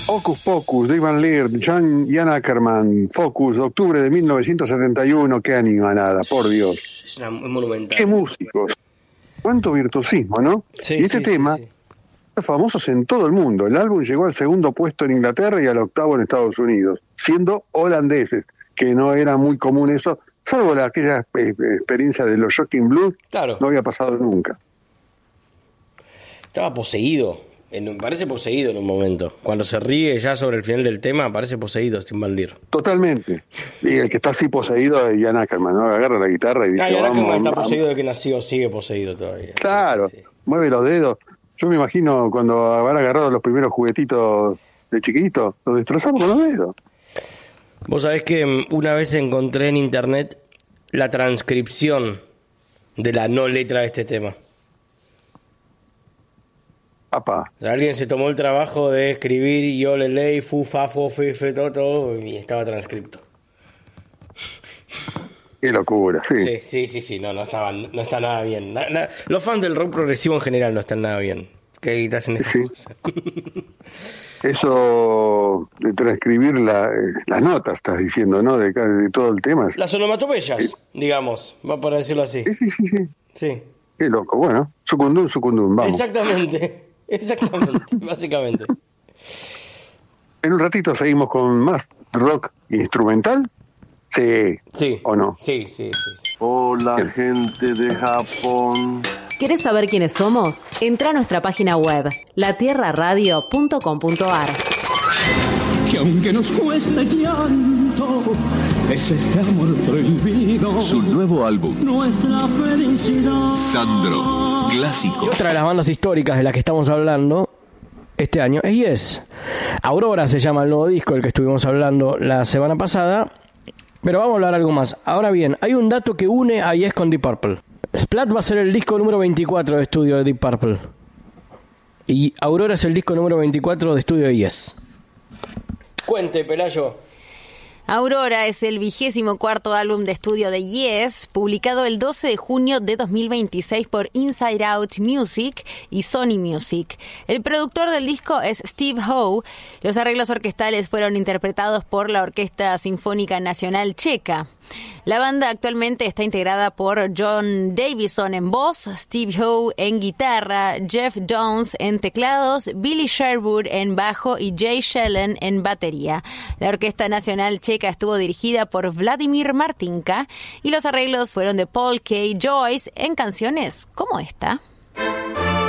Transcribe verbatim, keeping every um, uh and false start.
Hocus Pocus, de Ivan Lear, John Ian Ackerman, Focus, octubre de mil novecientos setenta y uno, qué animanada, por Dios. Es una monumental. Qué músicos, cuánto virtuosismo, ¿no? Sí, y este sí, tema, sí, sí. famosos en todo el mundo. El álbum llegó al segundo puesto en Inglaterra y al octavo en Estados Unidos, siendo holandeses, que no era muy común eso, salvo la, aquella eh, experiencia de los Shocking Blues, Claro. no había pasado nunca. Estaba poseído, en, parece poseído en un momento. Cuando se ríe ya sobre el final del tema, parece poseído Steve Van Leer. Totalmente. Y el que está así poseído es Ian Ackerman, ¿no? Agarra la guitarra y dice, Ah, Ian Ackerman vamos, está vamos. poseído de que nació, sigue poseído todavía. Claro, Sí, sí, sí. mueve los dedos. Yo me imagino cuando habrán agarrado los primeros juguetitos de chiquito, los destrozamos con los dedos. Vos sabés que una vez encontré en internet la transcripción de la no letra de este tema. Papá. O sea, alguien se tomó el trabajo de escribir yo le ley, fu, fa, fo, fe, fe, todo, todo, y estaba transcripto. Qué locura, sí. Sí, sí, sí, sí, no, no estaba, no está nada bien. Na, na, los fans del rock progresivo en general no están nada bien. ¿Qué te hacen estas Sí. cosas? Eso de transcribir la, eh, las notas, estás diciendo, ¿no? De, de todo el tema. Las onomatopeyas, Sí. digamos, va para decirlo así. Sí, sí, sí, sí. Sí. Qué loco. Bueno, sucundum, sucundum, vamos. Exactamente, exactamente, básicamente. En un ratito seguimos con más rock instrumental. Sí. Sí. ¿O no? Sí, sí, sí, sí. Hola, Bien. gente de Japón. ¿Querés saber quiénes somos? Entra a nuestra página web, la tierra radio punto com punto a r. Que aunque nos cueste llanto, es este amor prohibido. Su nuevo álbum, Nuestra felicidad. Sandro, clásico. Otra de las bandas históricas de las que estamos hablando este año es Yes. Aurora se llama el nuevo disco, el que estuvimos hablando la semana pasada. Pero vamos a hablar algo más. Ahora bien, hay un dato que une a Yes con Deep Purple. Splat va a ser el disco número veinticuatro de estudio de Deep Purple. Y Aurora es el disco número veinticuatro de estudio de Yes. Cuente, Pelayo. Aurora es el vigésimo cuarto álbum de estudio de Yes, publicado el doce de junio de dos mil veintiséis por Inside Out Music y Sony Music. El productor del disco es Steve Howe. Los arreglos orquestales fueron interpretados por la Orquesta Sinfónica Nacional Checa. La banda actualmente está integrada por John Davison en voz, Steve Howe en guitarra, Jeff Downes en teclados, Billy Sherwood en bajo y Jay Shellen en batería. La Orquesta Nacional Checa estuvo dirigida por Vladimir Martinka y los arreglos fueron de Paul K. Joyce en canciones como esta.